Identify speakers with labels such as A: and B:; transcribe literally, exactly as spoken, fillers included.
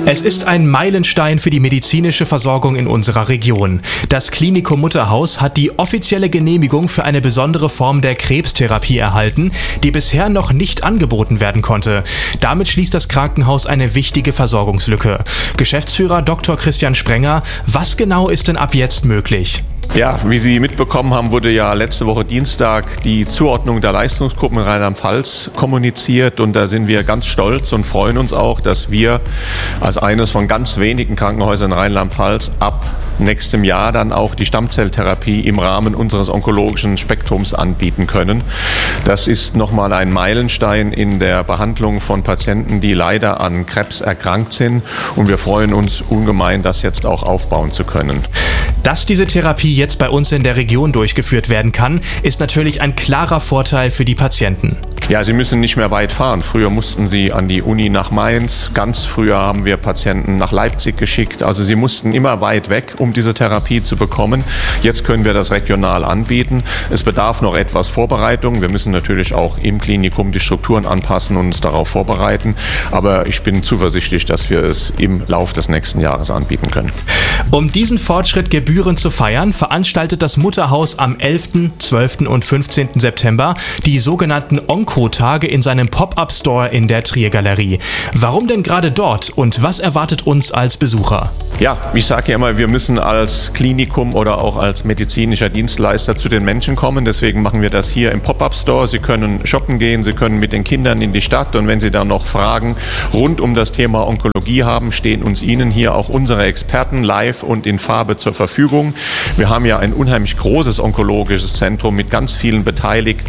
A: Es ist ein Meilenstein für die medizinische Versorgung in unserer Region. Das Klinikum Mutterhaus hat die offizielle Genehmigung für eine besondere Form der Krebstherapie erhalten, die bisher noch nicht angeboten werden konnte. Damit schließt das Krankenhaus eine wichtige Versorgungslücke. Geschäftsführer Doktor Christian Sprenger, was genau ist denn ab jetzt möglich?
B: Ja, wie Sie mitbekommen haben, wurde ja letzte Woche Dienstag die Zuordnung der Leistungsgruppen in Rheinland-Pfalz kommuniziert und da sind wir ganz stolz und freuen uns auch, dass wir als eines von ganz wenigen Krankenhäusern in Rheinland-Pfalz ab nächstem Jahr dann auch die Stammzelltherapie im Rahmen unseres onkologischen Spektrums anbieten können. Das ist nochmal ein Meilenstein in der Behandlung von Patienten, die leider an Krebs erkrankt sind und wir freuen uns ungemein, das jetzt auch aufbauen zu können.
A: Dass diese Therapie jetzt bei uns in der Region durchgeführt werden kann, ist natürlich ein klarer Vorteil für die Patienten.
B: Ja, sie müssen nicht mehr weit fahren. Früher mussten sie an die Uni nach Mainz. Ganz früher haben wir Patienten nach Leipzig geschickt. Also sie mussten immer weit weg, um diese Therapie zu bekommen. Jetzt können wir das regional anbieten. Es bedarf noch etwas Vorbereitung. Wir müssen natürlich auch im Klinikum die Strukturen anpassen und uns darauf vorbereiten. Aber ich bin zuversichtlich, dass wir es im Lauf des nächsten Jahres anbieten können.
A: Um diesen Fortschritt gebührend zu feiern, veranstaltet das Mutterhaus am elften, zwölften und fünfzehnten September die sogenannten Onko-Tage in seinem Pop-Up-Store in der Triergalerie. Warum denn gerade dort und was erwartet uns als Besucher?
B: Ja, ich sage ja immer, wir müssen als Klinikum oder auch als medizinischer Dienstleister zu den Menschen kommen. Deswegen machen wir das hier im Pop-Up-Store. Sie können shoppen gehen, Sie können mit den Kindern in die Stadt und wenn Sie dann noch Fragen rund um das Thema Onkologie haben, stehen uns Ihnen hier auch unsere Experten live und in Farbe zur Verfügung. Wir haben ja ein unheimlich großes onkologisches Zentrum mit ganz vielen Beteiligten.